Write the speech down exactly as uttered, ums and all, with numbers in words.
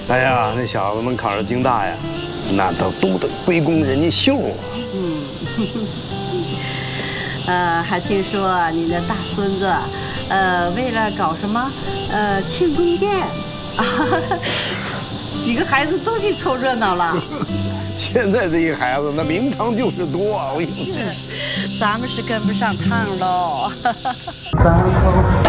哎呀，那小子能考上京大呀，那都都得归功人家秀啊。 嗯，呃，还听说你那大孙子，呃，为了搞什么，呃，庆功宴，啊，几个孩子都去凑热闹了。 现在这些孩子那名堂就是多，我跟你说， 咱们是跟不上趟喽。 然后